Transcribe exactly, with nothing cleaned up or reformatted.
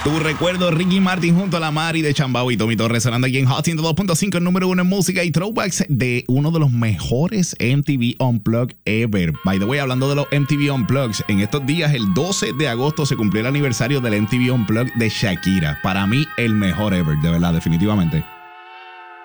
Tu recuerdo, Ricky Martin junto a la Mari de Chambao y Tommy Torres sonando aquí en Hot ciento dos punto cinco, el número uno en música y throwbacks de uno de los mejores M T V Unplugged ever. By the way, hablando de los M T V Unplugged, en estos días, el doce de agosto, se cumplió el aniversario del M T V Unplugged de Shakira. Para mí, el mejor ever, de verdad, definitivamente.